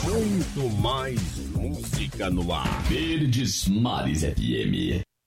Muito mais música no ar. Verdes Mares FM.